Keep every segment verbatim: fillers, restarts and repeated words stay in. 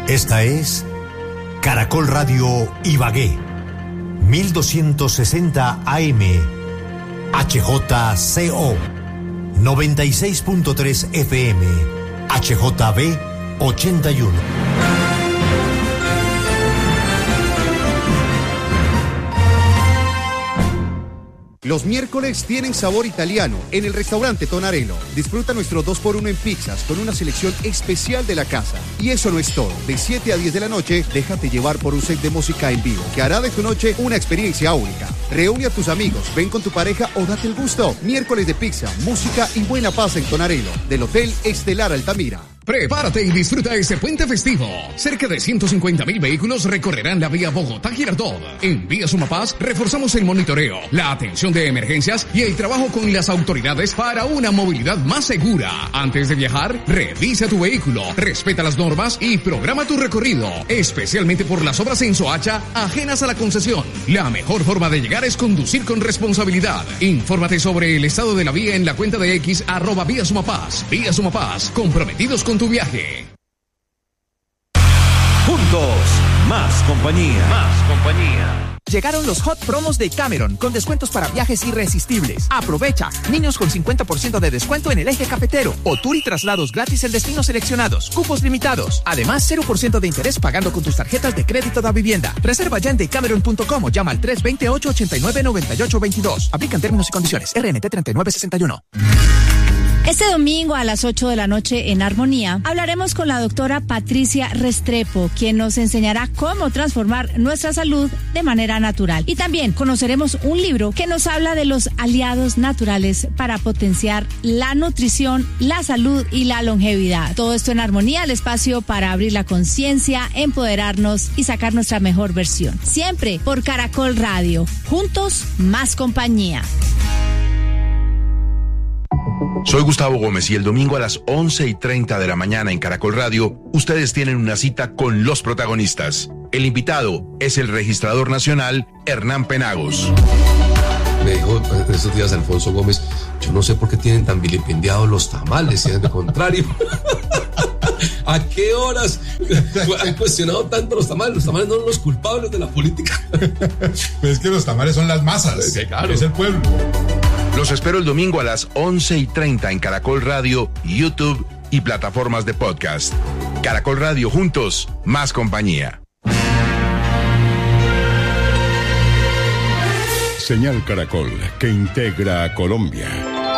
Esta es Caracol Radio Ibagué, mil doscientos sesenta A M, H J C O, noventa y seis punto tres F M, H J B ochenta y uno. Los miércoles tienen sabor italiano en el restaurante Tonarello. Disfruta nuestro dos por uno en pizzas con una selección especial de la casa. Y eso no es todo. De siete a diez de la noche, déjate llevar por un set de música en vivo que hará de tu noche una experiencia única. Reúne a tus amigos, ven con tu pareja o date el gusto. Miércoles de pizza, música y buena paz en Tonarello, del Hotel Estelar Altamira. Prepárate y disfruta este puente festivo. Cerca de ciento cincuenta mil vehículos recorrerán la vía Bogotá-Girardot. En Vía Sumapaz reforzamos el monitoreo, la atención de emergencias y el trabajo con las autoridades para una movilidad más segura. Antes de viajar, revisa tu vehículo, respeta las normas y programa tu recorrido, especialmente por las obras en Soacha ajenas a la concesión. La mejor forma de llegar es conducir con responsabilidad. Infórmate sobre el estado de la vía en la cuenta de X arroba Vía Sumapaz. Vía Sumapaz, comprometidos con tu viaje. Juntos, más compañía. Más compañía. Llegaron los hot promos de Cameron con descuentos para viajes irresistibles. Aprovecha. Niños con cincuenta por ciento de descuento en el eje cafetero. O tour y traslados gratis en destinos seleccionados. Cupos limitados. Además, cero por ciento de interés pagando con tus tarjetas de crédito de vivienda. Reserva ya en decameron punto com o llama al tres dos ocho, ocho nueve, nueve ocho dos dos. Aplican términos y condiciones. R N T treinta y nueve sesenta y uno. Este domingo a las ocho de la noche en Armonía hablaremos con la doctora Patricia Restrepo, quien nos enseñará cómo transformar nuestra salud de manera natural. Y también conoceremos un libro que nos habla de los aliados naturales para potenciar la nutrición, la salud y la longevidad. Todo esto en Armonía, el espacio para abrir la conciencia, empoderarnos y sacar nuestra mejor versión. Siempre por Caracol Radio. Juntos, más compañía. Soy Gustavo Gómez y el domingo a las once y treinta de la mañana en Caracol Radio, ustedes tienen una cita con los protagonistas. El invitado es el registrador nacional Hernán Penagos. Me dijo en estos días Alfonso Gómez, yo no sé por qué tienen tan vilipendiados los tamales, si es de contrario. ¿A qué horas han cuestionado tanto los tamales? Los tamales no son los culpables de la política. Pues es que los tamales son las masas, sí, claro. Es el pueblo. Los espero el domingo a las once y treinta en Caracol Radio, YouTube y plataformas de podcast. Caracol Radio, juntos, más compañía. Señal Caracol, que integra a Colombia.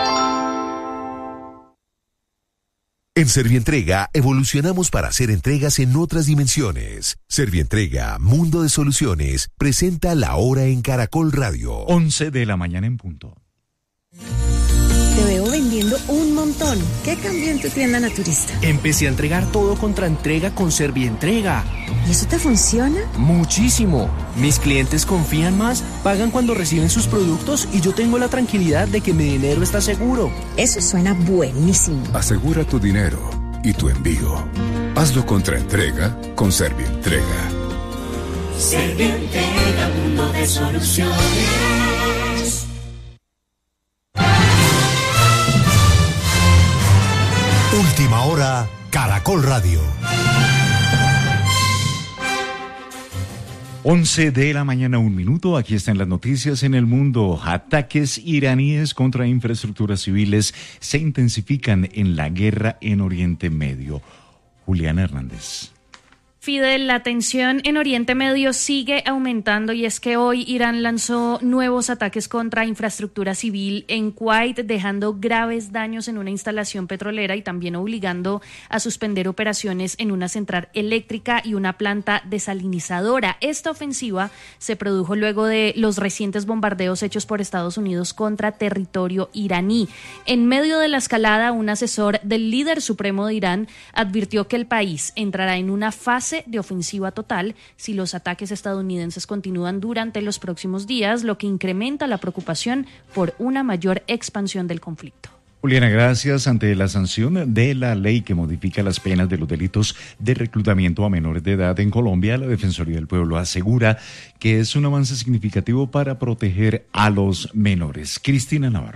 En Servientrega evolucionamos para hacer entregas en otras dimensiones. Servientrega, Mundo de Soluciones, presenta La Hora en Caracol Radio. once de la mañana en punto. Te veo vendiendo un montón. ¿Qué cambió en tu tienda naturista? Empecé a entregar todo contra entrega con Servientrega. ¿Y eso te funciona? Muchísimo. Mis clientes confían más, pagan cuando reciben sus productos y yo tengo la tranquilidad de que mi dinero está seguro. Eso suena buenísimo. Asegura tu dinero y tu envío. Hazlo contra entrega con Servientrega. Servientrega, mundo de soluciones. Última hora, Caracol Radio. once de la mañana, un minuto. Aquí están las noticias en el mundo. Ataques iraníes contra infraestructuras civiles se intensifican en la guerra en Oriente Medio. Juliana Hernández. Fidel, la tensión en Oriente Medio sigue aumentando y es que hoy Irán lanzó nuevos ataques contra infraestructura civil en Kuwait, dejando graves daños en una instalación petrolera y también obligando a suspender operaciones en una central eléctrica y una planta desalinizadora. Esta ofensiva se produjo luego de los recientes bombardeos hechos por Estados Unidos contra territorio iraní. En medio de la escalada, un asesor del líder supremo de Irán advirtió que el país entrará en una fase de ofensiva total si los ataques estadounidenses continúan durante los próximos días, lo que incrementa la preocupación por una mayor expansión del conflicto. Juliana, gracias. Ante la sanción de la ley que modifica las penas de los delitos de reclutamiento a menores de edad en Colombia, la Defensoría del Pueblo asegura que es un avance significativo para proteger a los menores. Cristina Navarro.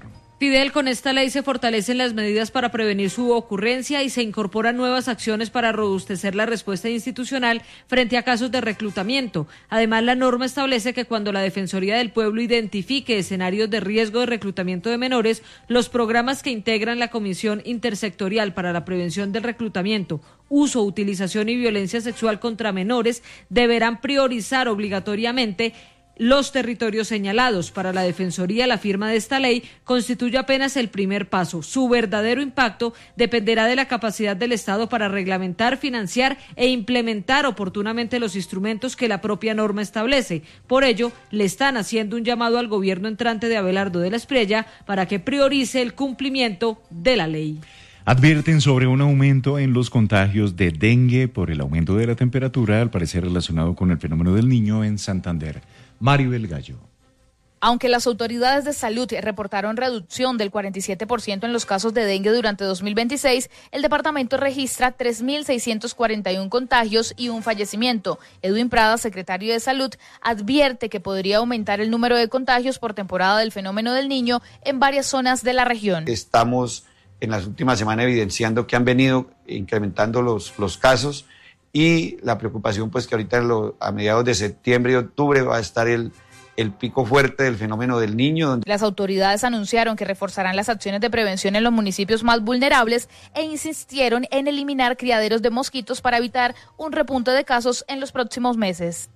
Fidel, con esta ley se fortalecen las medidas para prevenir su ocurrencia y se incorporan nuevas acciones para robustecer la respuesta institucional frente a casos de reclutamiento. Además, la norma establece que cuando la Defensoría del Pueblo identifique escenarios de riesgo de reclutamiento de menores, los programas que integran la Comisión Intersectorial para la Prevención del Reclutamiento, Uso, Utilización y Violencia Sexual contra Menores deberán priorizar obligatoriamente los territorios señalados. Para la Defensoría, la firma de esta ley constituye apenas el primer paso. Su verdadero impacto dependerá de la capacidad del Estado para reglamentar, financiar e implementar oportunamente los instrumentos que la propia norma establece. Por ello, le están haciendo un llamado al gobierno entrante de Abelardo de la Espriella para que priorice el cumplimiento de la ley. Advierten sobre un aumento en los contagios de dengue por el aumento de la temperatura, al parecer relacionado con el fenómeno del Niño en Santander. Maribel Gallo. Aunque las autoridades de salud reportaron reducción del cuarenta y siete por ciento en los casos de dengue durante dos mil veintiséis, el departamento registra tres mil seiscientos cuarenta y uno contagios y un fallecimiento. Edwin Prada, secretario de Salud, advierte que podría aumentar el número de contagios por temporada del fenómeno del Niño en varias zonas de la región. Estamos en las últimas semanas evidenciando que han venido incrementando los, los casos y la preocupación pues que ahorita lo, a mediados de septiembre y octubre va a estar el, el pico fuerte del fenómeno del Niño. Donde... Las autoridades anunciaron que reforzarán las acciones de prevención en los municipios más vulnerables e insistieron en eliminar criaderos de mosquitos para evitar un repunte de casos en los próximos meses.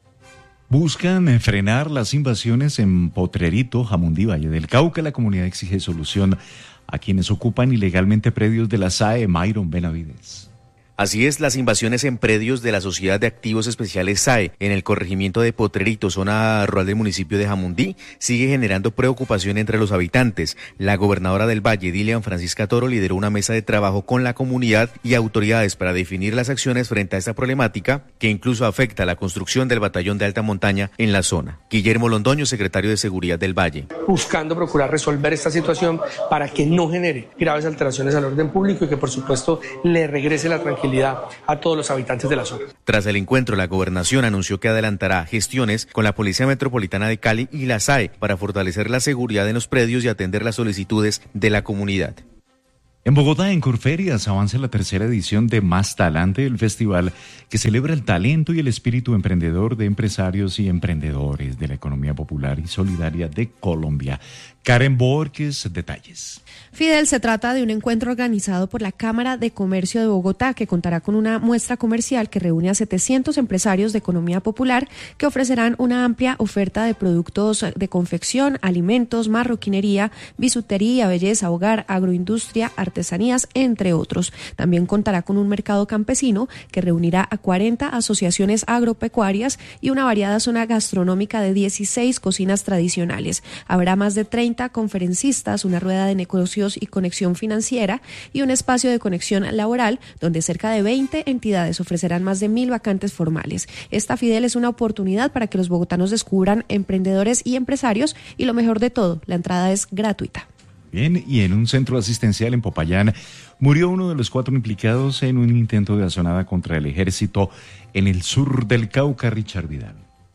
Buscan frenar las invasiones en Potrerito, Jamundí, Valle del Cauca. La comunidad exige solución a quienes ocupan ilegalmente predios de la S A E. Myron Benavides. Así es, las invasiones en predios de la Sociedad de Activos Especiales S A E en el corregimiento de Potrerito, zona rural del municipio de Jamundí, sigue generando preocupación entre los habitantes. La gobernadora del Valle, Dilian Francisca Toro, lideró una mesa de trabajo con la comunidad y autoridades para definir las acciones frente a esta problemática, que incluso afecta la construcción del batallón de alta montaña en la zona. Guillermo Londoño, secretario de Seguridad del Valle. Buscando procurar resolver esta situación para que no genere graves alteraciones al orden público y que por supuesto le regrese la tranquilidad a todos los habitantes de la zona. Tras el encuentro, la gobernación anunció que adelantará gestiones con la Policía Metropolitana de Cali y la S A E para fortalecer la seguridad en los predios y atender las solicitudes de la comunidad. En Bogotá, en Corferias, avanza la tercera edición de Más Talante, el festival que celebra el talento y el espíritu emprendedor de empresarios y emprendedores de la economía popular y solidaria de Colombia. Karen Borges, detalles. Fidel, se trata de un encuentro organizado por la Cámara de Comercio de Bogotá, que contará con una muestra comercial que reúne a setecientos empresarios de economía popular que ofrecerán una amplia oferta de productos de confección, alimentos, marroquinería, bisutería, belleza, hogar, agroindustria, artesanías, entre otros. También contará con un mercado campesino que reunirá a cuarenta asociaciones agropecuarias y una variada zona gastronómica de dieciséis cocinas tradicionales. Habrá más de treinta conferencistas, una rueda de negocios y conexión financiera y un espacio de conexión laboral donde cerca de veinte entidades ofrecerán más de mil vacantes formales. Esta, Fidel, es una oportunidad para que los bogotanos descubran emprendedores y empresarios y, lo mejor de todo, la entrada es gratuita. Bien, y en un centro asistencial en Popayán murió uno de los cuatro implicados en un intento de asonada contra el ejército en el sur del Cauca. Richard Vidal.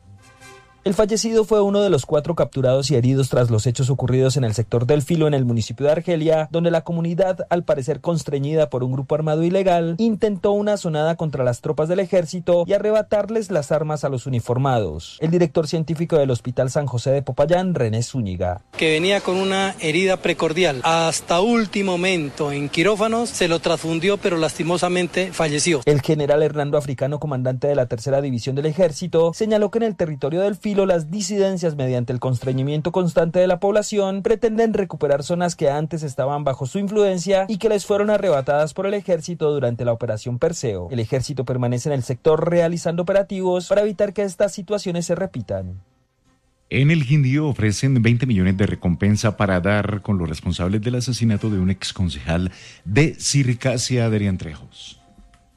El fallecido fue uno de los cuatro capturados y heridos tras los hechos ocurridos en el sector del Filo, en el municipio de Argelia, donde la comunidad, al parecer constreñida por un grupo armado ilegal, intentó una asonada contra las tropas del ejército y arrebatarles las armas a los uniformados. El director científico del Hospital San José de Popayán, René Zúñiga. Que venía con una herida precordial. Hasta último momento en quirófanos se lo transfundió, pero lastimosamente falleció. El general Hernando Africano, comandante de la tercera división del ejército, señaló que en el territorio del Filo las disidencias, mediante el constreñimiento constante de la población, pretenden recuperar zonas que antes estaban bajo su influencia y que les fueron arrebatadas por el ejército durante la operación Perseo. El ejército permanece en el sector realizando operativos para evitar que estas situaciones se repitan. En el Quindío ofrecen veinte millones de recompensa para dar con los responsables del asesinato de un exconcejal de Circasia, Adrián Trejos.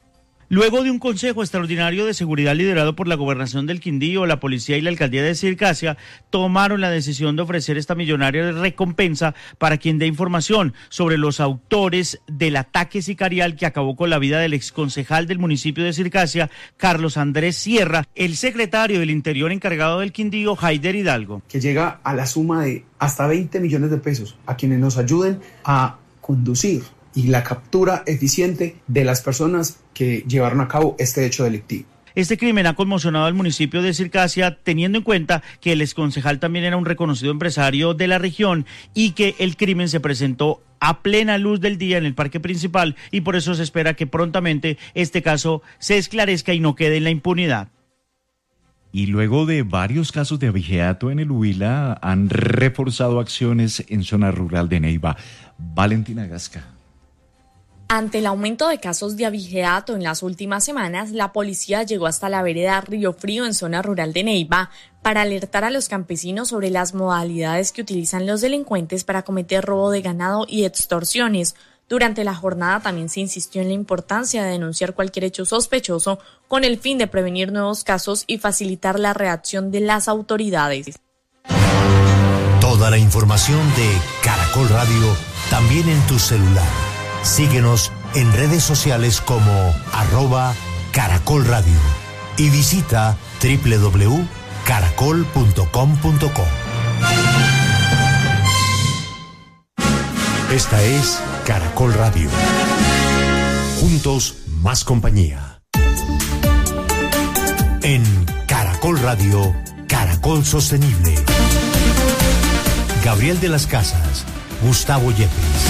Luego de un consejo extraordinario de seguridad liderado por la Gobernación del Quindío, la policía y la alcaldía de Circasia, tomaron la decisión de ofrecer esta millonaria recompensa para quien dé información sobre los autores del ataque sicarial que acabó con la vida del exconcejal del municipio de Circasia, Carlos Andrés Sierra, el secretario del Interior encargado del Quindío, Haider Hidalgo. Que llega a la suma de hasta veinte millones de pesos a quienes nos ayuden a conducir y la captura eficiente de las personas que llevaron a cabo este hecho delictivo. Este crimen ha conmocionado al municipio de Circasia, teniendo en cuenta que el exconcejal también era un reconocido empresario de la región y que el crimen se presentó a plena luz del día en el parque principal, y por eso se espera que prontamente este caso se esclarezca y no quede en la impunidad. Y luego de varios casos de abigeato en el Huila, han reforzado acciones en zona rural de Neiva. Valentina Gasca. Ante el aumento de casos de abigeato en las últimas semanas, la policía llegó hasta la vereda Río Frío en zona rural de Neiva para alertar a los campesinos sobre las modalidades que utilizan los delincuentes para cometer robo de ganado y extorsiones. Durante la jornada también se insistió en la importancia de denunciar cualquier hecho sospechoso con el fin de prevenir nuevos casos y facilitar la reacción de las autoridades. Toda la información de Caracol Radio también en tu celular. Síguenos en redes sociales como arroba Caracol Radio y visita doble u doble u doble u punto caracol punto com punto co. Esta es Caracol Radio. Juntos, más compañía. En Caracol Radio, Caracol Sostenible. Gabriel de las Casas, Gustavo Yepes.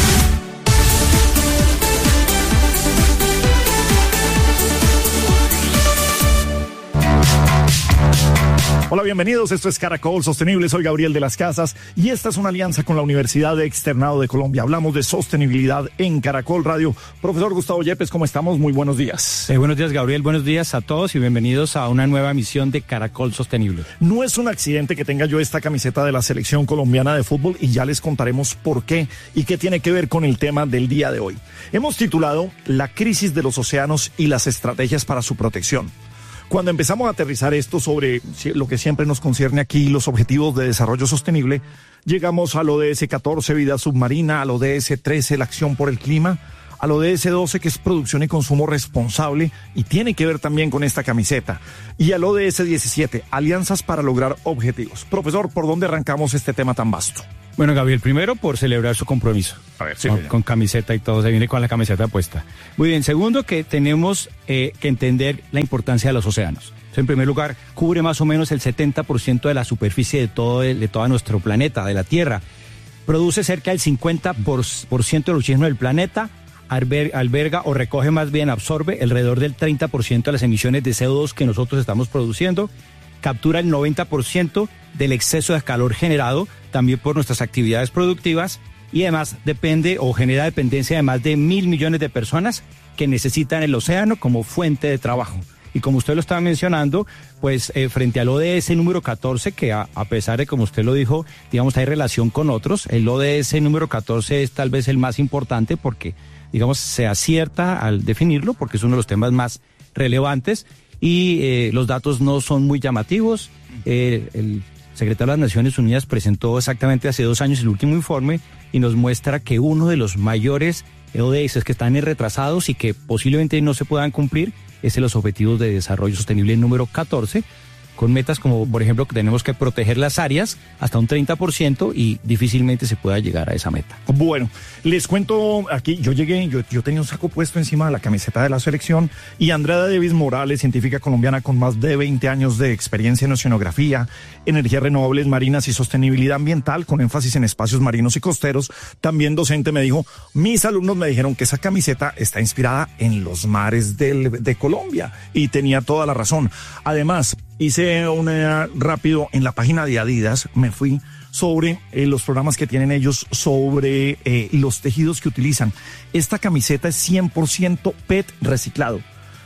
Hola, bienvenidos. Esto es Caracol Sostenible. Soy Gabriel de las Casas y esta es una alianza con la Universidad de Externado de Colombia. Hablamos de sostenibilidad en Caracol Radio. Profesor Gustavo Yepes, ¿cómo estamos? Muy buenos días. Eh, buenos días, Gabriel. Buenos días a todos y bienvenidos a una nueva emisión de Caracol Sostenible. No es un accidente que tenga yo esta camiseta de la selección colombiana de fútbol y ya les contaremos por qué y qué tiene que ver con el tema del día de hoy. Hemos titulado La crisis de los océanos y las estrategias para su protección. Cuando empezamos a aterrizar esto sobre lo que siempre nos concierne aquí, los objetivos de desarrollo sostenible, llegamos al O D S catorce, vida submarina, al O D S trece, la acción por el clima, al O D S doce, que es producción y consumo responsable y tiene que ver también con esta camiseta, y al O D S diecisiete, alianzas para lograr objetivos. Profesor, ¿por dónde arrancamos este tema tan vasto? Bueno, Gabriel, primero por celebrar su compromiso. A ver, sí, con, con camiseta y todo, se viene con la camiseta puesta. Muy bien, segundo, que tenemos eh, que entender la importancia de los océanos. Entonces, en primer lugar, cubre más o menos el setenta por ciento de la superficie de todo, de todo nuestro planeta, de la Tierra. Produce cerca del cincuenta por ciento del oxígeno del planeta, alberga o recoge, más bien absorbe alrededor del treinta por ciento de las emisiones de C O dos que nosotros estamos produciendo, captura el noventa por ciento del exceso de calor generado también por nuestras actividades productivas y además depende o genera dependencia de más de mil millones de personas que necesitan el océano como fuente de trabajo. Y como usted lo estaba mencionando, pues eh, frente al O D S número catorce, que a, a pesar de, como usted lo dijo, digamos, hay relación con otros, el O D S número catorce es tal vez el más importante porque, digamos, se acierta al definirlo porque es uno de los temas más relevantes y eh, los datos no son muy llamativos. Eh, el secretario de las Naciones Unidas presentó exactamente hace dos años el último informe y nos muestra que uno de los mayores O D S que están retrasados y que posiblemente no se puedan cumplir es los Objetivos de Desarrollo Sostenible número catorce, con metas como, por ejemplo, que tenemos que proteger las áreas hasta un treinta por ciento y difícilmente se pueda llegar a esa meta. Bueno, les cuento aquí, yo llegué, yo, yo tenía un saco puesto encima de la camiseta de la selección y Andrea Davis Morales, científica colombiana con más de veinte años de experiencia en oceanografía, energías renovables marinas y sostenibilidad ambiental con énfasis en espacios marinos y costeros, también docente, me dijo, mis alumnos me dijeron que esa camiseta está inspirada en los mares del, de Colombia y tenía toda la razón. Además, hice una rápido en la página de Adidas, me fui sobre eh, los programas que tienen ellos sobre eh, los tejidos que utilizan. Esta camiseta es cien por ciento P E T reciclado.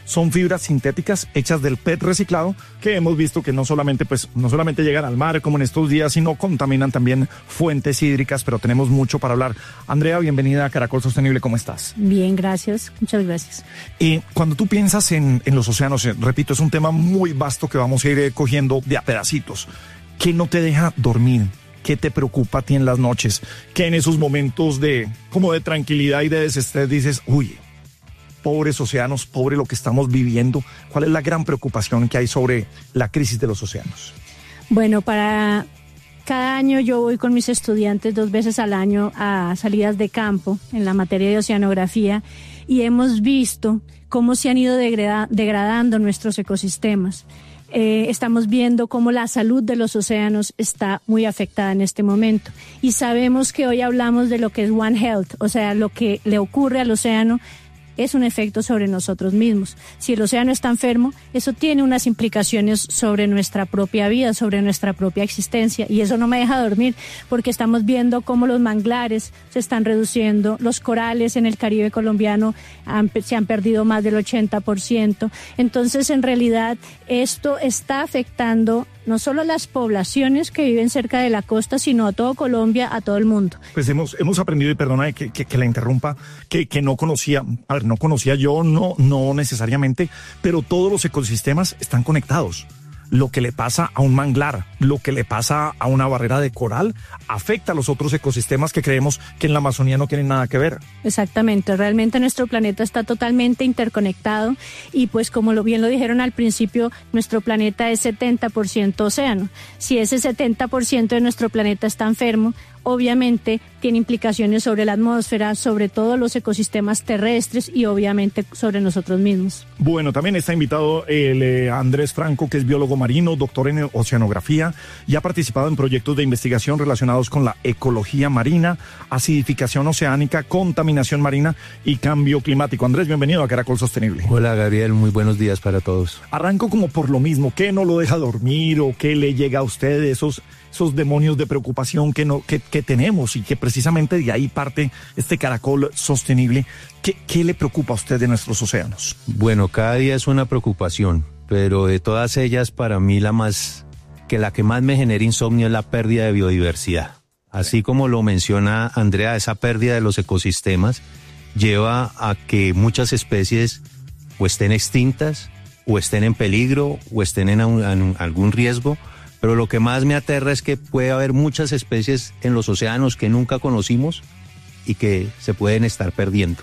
son fibras sintéticas hechas del P E T reciclado, que hemos visto que no solamente, pues, no solamente llegan al mar como en estos días, sino contaminan también fuentes hídricas, pero tenemos mucho para hablar. Andrea, bienvenida a Caracol Sostenible, ¿cómo estás? Bien, gracias, muchas gracias. Y cuando tú piensas en, en los océanos, eh, repito, es un tema muy vasto que vamos a ir eh, cogiendo de a pedacitos. ¿Qué no te deja dormir? ¿Qué te preocupa a ti en las noches? ¿Qué en esos momentos de como de tranquilidad y de desestrés dices, uy, pobres océanos, pobre lo que estamos viviendo? ¿Cuál es la gran preocupación que hay sobre la crisis de los océanos? Bueno, para cada año yo voy con mis estudiantes dos veces al año a salidas de campo en la materia de oceanografía y hemos visto cómo se han ido degrada- degradando nuestros ecosistemas. Eh, estamos viendo cómo la salud de los océanos está muy afectada en este momento y sabemos que hoy hablamos de lo que es One Health, o sea, lo que le ocurre al océano es un efecto sobre nosotros mismos. Si el océano está enfermo, eso tiene unas implicaciones sobre nuestra propia vida, sobre nuestra propia existencia, y eso no me deja dormir porque estamos viendo cómo los manglares se están reduciendo, los corales en el Caribe colombiano han, se han perdido más del ochenta por ciento. Entonces, en realidad, esto está afectando no solo a las poblaciones que viven cerca de la costa, sino a todo Colombia, a todo el mundo. Pues hemos, hemos aprendido, y perdona que, que, que la interrumpa, que, que no conocía, a ver, no conocía yo, no, no necesariamente, pero todos los ecosistemas están conectados. Lo que le pasa a un manglar, lo que le pasa a una barrera de coral, afecta a los otros ecosistemas que creemos que en la Amazonía no tienen nada que ver. Exactamente, realmente nuestro planeta está totalmente interconectado y pues como lo bien lo dijeron al principio, nuestro planeta es setenta por ciento océano. Si ese setenta por ciento de nuestro planeta está enfermo, obviamente tiene implicaciones sobre la atmósfera, sobre todos los ecosistemas terrestres y obviamente sobre nosotros mismos. Bueno, también está invitado el eh, Andrés Franco, que es biólogo marino, doctor en oceanografía y ha participado en proyectos de investigación relacionados con la ecología marina, acidificación oceánica, contaminación marina y cambio climático. Andrés, bienvenido a Caracol Sostenible. Hola, Gabriel, muy buenos días para todos. Arranco como por lo mismo, ¿qué no lo deja dormir o qué le llega a usted de esos, esos demonios de preocupación que, no, que, que tenemos y que precisamente de ahí parte este Caracol Sostenible? ¿Qué, qué le preocupa a usted de nuestros océanos? Bueno, cada día es una preocupación, pero de todas ellas, para mí la más, que la que más me genera insomnio es la pérdida de biodiversidad. Así como lo menciona Andrea, esa pérdida de los ecosistemas lleva a que muchas especies o estén extintas, o estén en peligro, o estén en, un, en algún riesgo. Pero lo que más me aterra es que puede haber muchas especies en los océanos que nunca conocimos y que se pueden estar perdiendo.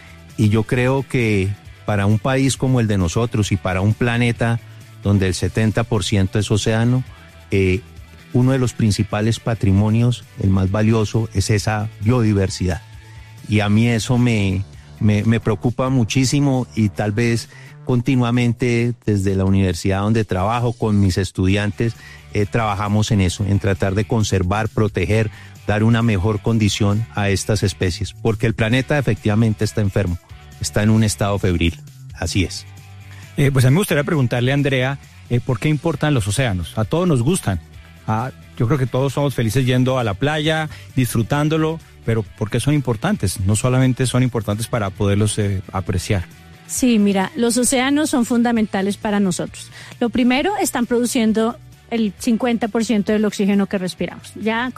Y yo creo que para un país como el de nosotros y para un planeta donde el setenta por ciento es océano, eh, uno de los principales patrimonios, el más valioso, es esa biodiversidad. Y a mí eso me, me, me preocupa muchísimo y tal vez continuamente desde la universidad donde trabajo con mis estudiantes eh, trabajamos en eso, en tratar de conservar, proteger, dar una mejor condición a estas especies, porque el planeta efectivamente está enfermo, está en un estado febril, así es. Eh, pues a mí me gustaría preguntarle a Andrea, eh, ¿por qué importan los océanos? A todos nos gustan, ah, yo creo que todos somos felices yendo a la playa, disfrutándolo, pero ¿por qué son importantes? No solamente son importantes para poderlos eh, apreciar. Sí, mira, los océanos son fundamentales para nosotros. Lo primero, están produciendo el cincuenta por ciento del oxígeno que respiramos. Ya